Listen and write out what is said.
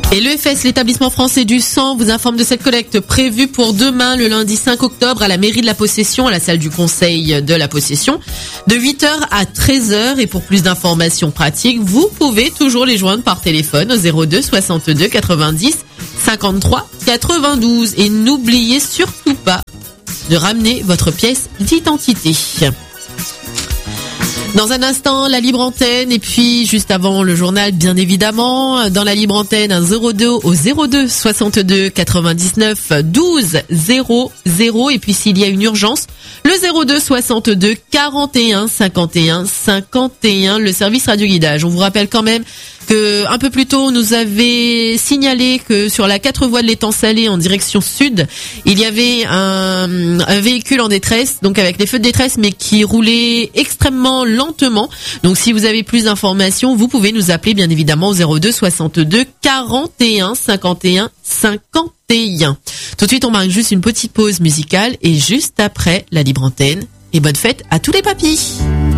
Et l'EFS, l'établissement français du sang, vous informe de cette collecte prévue pour demain, le lundi 5 octobre, à la mairie de la Possession, à la salle du conseil de la Possession, de 8h à 13h. Et pour plus d'informations pratiques, vous pouvez toujours les joindre par téléphone au 02 62 90 53 92. Et n'oubliez surtout pas de ramener votre pièce d'identité. Dans un instant, la libre antenne, et puis juste avant le journal, bien évidemment, dans la libre antenne, un 02 au 02 62 99 12 00, et puis s'il y a une urgence, le 02 62 41 51 51, le service radioguidage. On vous rappelle quand même que un peu plus tôt, on nous avait signalé que sur la 4 voies de l'étang Salé en direction sud, il y avait un véhicule en détresse, donc avec des feux de détresse, mais qui roulait extrêmement lentement. Donc si vous avez plus d'informations, vous pouvez nous appeler bien évidemment au 02 62 41 51 51. Tout de suite, on marque juste une petite pause musicale et juste après la libre antenne. Et bonne fête à tous les papis.